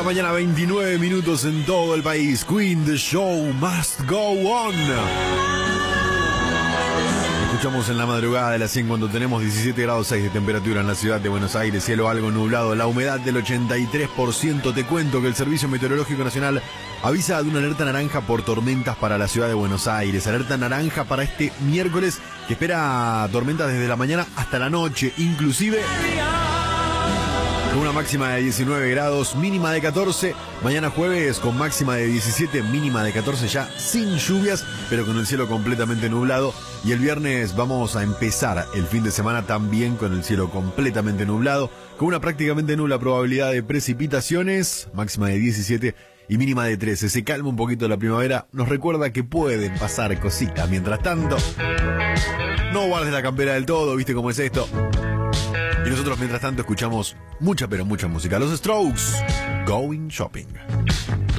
la mañana, 29 minutos en todo el país. Queen, the show must go on. Escuchamos en la madrugada de las 100 cuando tenemos 17 grados 6 de temperatura en la ciudad de Buenos Aires, cielo algo nublado, la humedad del 83%. Te cuento que el Servicio Meteorológico Nacional avisa de una alerta naranja por tormentas para la ciudad de Buenos Aires. Alerta naranja para este miércoles que espera tormentas desde la mañana hasta la noche, inclusive con una máxima de 19 grados, mínima de 14. Mañana jueves con máxima de 17, mínima de 14 ya sin lluvias, pero con el cielo completamente nublado. Y el viernes vamos a empezar el fin de semana también con el cielo completamente nublado, con una prácticamente nula probabilidad de precipitaciones, máxima de 17 y mínima de 13. Se calma un poquito la primavera, nos recuerda que pueden pasar cositas. Mientras tanto, no guardes la campera del todo, ¿viste cómo es esto? Y nosotros mientras tanto escuchamos mucha pero mucha música. Los Strokes, Going Shopping.